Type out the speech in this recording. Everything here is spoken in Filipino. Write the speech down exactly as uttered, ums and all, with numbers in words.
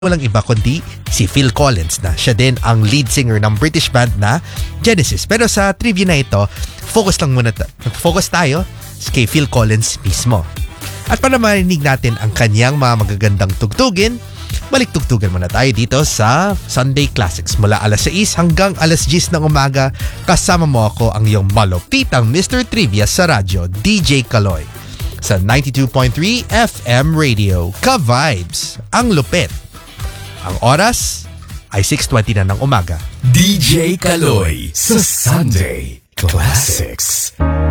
walang iba kundi si Phil Collins na siya din ang lead singer ng British band na Genesis. Pero sa trivia na ito, focus lang muna ta- focus tayo kay Phil Collins mismo. At para marinig natin ang kanyang mga magagandang tugtugin, balik tugtugan muna tayo dito sa Sunday Classics mula alas sais hanggang alas diyes ng umaga. Kasama mo ako ang iyong malupitang Mister Trivia sa radyo, D J Kaloy. Sa ninety-two point three F M Radio, Ka-Vibes, ang lupit. Ang oras ay six twenty na ng umaga. D J Kaloy sa Sunday Classics.